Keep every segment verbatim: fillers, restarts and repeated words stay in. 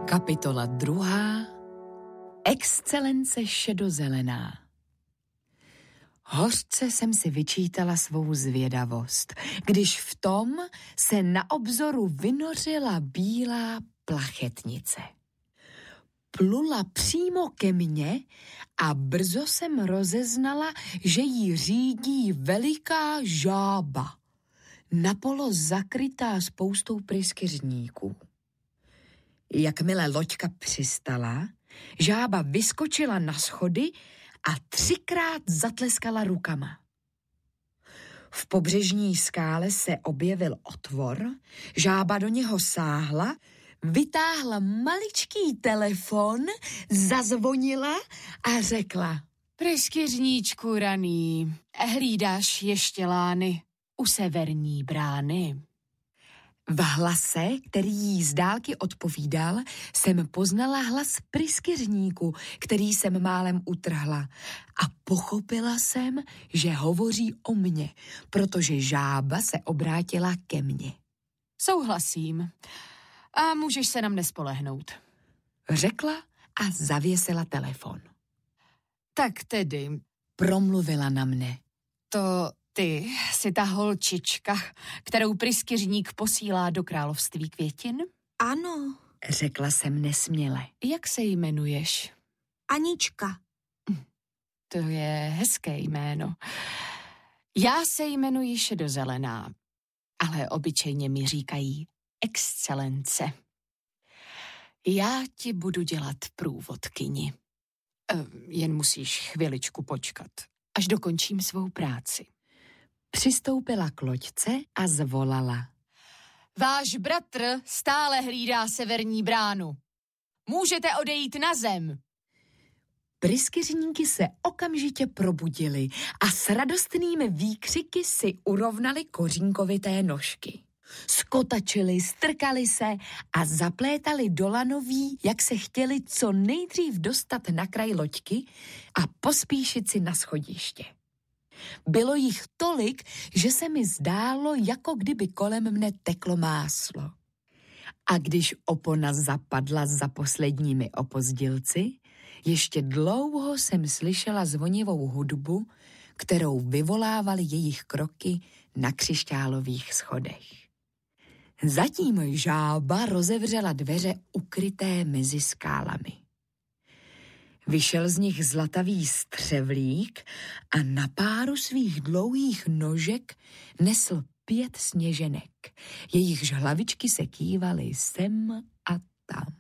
Kapitola druhá. Excelence šedozelená. Hořce jsem si vyčítala svou zvědavost, když v tom se na obzoru vynořila bílá plachetnice. Plula přímo ke mně a brzo jsem rozeznala, že jí řídí veliká žába, napolo zakrytá spoustou pryskyřníků. Jakmile loďka přistala, žába vyskočila na schody a třikrát zatleskala rukama. V pobřežní skále se objevil otvor, žába do něho sáhla, vytáhla maličký telefon, zazvonila a řekla: Pryskyřníčku raný, hlídáš ještě lány u severní brány. V hlase, který jí z dálky odpovídal, jsem poznala hlas pryskyřníku, který jsem málem utrhla. A pochopila jsem, že hovoří o mně, protože žába se obrátila ke mně. Souhlasím. A můžeš se na mne spolehnout. Řekla a zavěsila telefon. Tak tedy, promluvila na mne. To ty jsi ta holčička, kterou pryskyřník posílá do království květin? Ano, řekla jsem nesměle. Jak se jmenuješ? Anička. To je hezké jméno. Já se jmenuji Šedozelená, ale obyčejně mi říkají Excelence. Já ti budu dělat průvodkyni. Jen musíš chviličku počkat, až dokončím svou práci. Přistoupila k loďce a zvolala. Váš bratr stále hlídá severní bránu. Můžete odejít na zem. Pryskyřníky se okamžitě probudili a s radostnými výkřiky si urovnali kořínkovité nožky. Skotačili, strkali se a zaplétali do lanoví, jak se chtěli co nejdřív dostat na kraj loďky a pospíšit si na schodiště. Bylo jich tolik, že se mi zdálo, jako kdyby kolem mne teklo máslo. A když opona zapadla za posledními opozdělci, ještě dlouho jsem slyšela zvonivou hudbu, kterou vyvolávaly jejich kroky na křišťálových schodech. Zatím žába rozevřela dveře ukryté mezi skálami. Vyšel z nich zlatavý střevlík a na páru svých dlouhých nožek nesl pět sněženek. Jejichž hlavičky se kývaly sem a tam.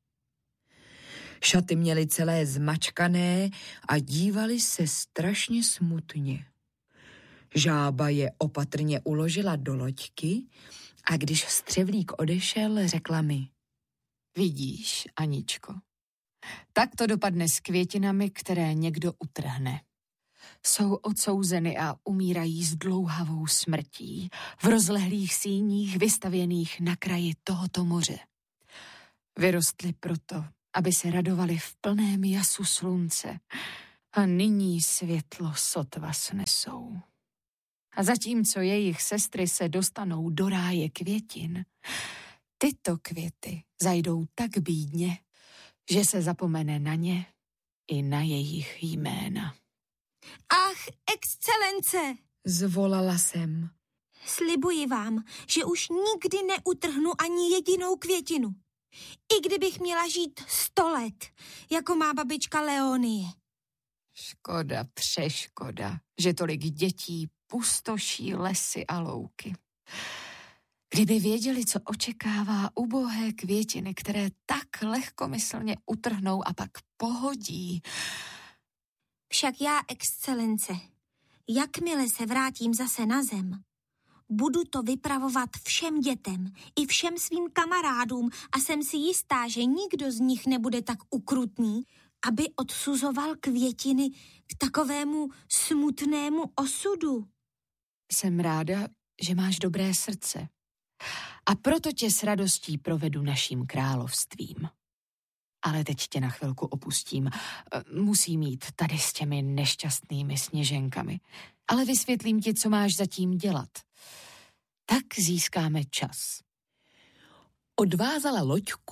Šaty měly celé zmačkané a dívaly se strašně smutně. Žába je opatrně uložila do loďky a když střevlík odešel, řekla mi: Vidíš, Aničko, tak to dopadne s květinami, které někdo utrhne. Jsou odsouzeny a umírají s dlouhavou smrtí v rozlehlých síních vystavěných na kraji tohoto moře. Vyrostly proto, aby se radovali v plném jasu slunce a nyní světlo sotva snesou. A zatímco jejich sestry se dostanou do ráje květin, tyto květy zajdou tak bídně, že se zapomene na ně i na jejich jména. Ach, excelence, zvolala jsem. Slibuji vám, že už nikdy neutrhnu ani jedinou květinu. I kdybych měla žít sto let, jako má babička Leonie. Škoda, přeškoda, že tolik dětí pustoší lesy a louky. Kdyby věděli, co očekává ubohé květiny, které tak lehkomyslně utrhnou a pak pohodí. Však já, excelence, jakmile se vrátím zase na zem, budu to vypravovat všem dětem i všem svým kamarádům a jsem si jistá, že nikdo z nich nebude tak ukrutný, aby odsuzoval květiny k takovému smutnému osudu. Jsem ráda, že máš dobré srdce. A proto tě s radostí provedu naším královstvím. Ale teď tě na chvilku opustím. Musím jít tady s těmi nešťastnými sněženkami. Ale vysvětlím ti, co máš zatím dělat. Tak získáme čas. Odvázala loďku,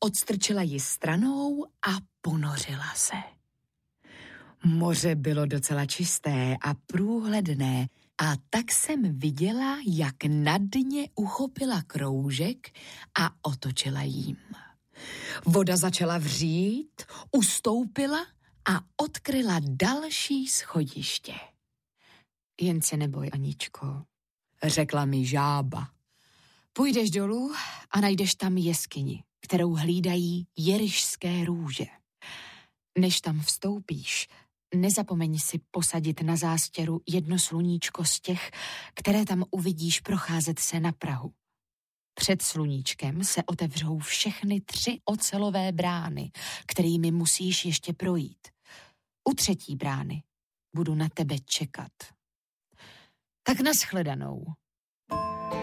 odstrčila ji stranou a ponořila se. Moře bylo docela čisté a průhledné a tak jsem viděla, jak na dně uchopila kroužek a otočila jím. Voda začala vřít, ustoupila a odkryla další schodiště. Jen se neboj, Aničko, řekla mi žába. Půjdeš dolů a najdeš tam jeskyni, kterou hlídají jerišské růže. Než tam vstoupíš, nezapomeň si posadit na zástěru jedno sluníčko z těch, které tam uvidíš procházet se na prahu. Před sluníčkem se otevřou všechny tři ocelové brány, kterými musíš ještě projít. U třetí brány budu na tebe čekat. Tak nashledanou.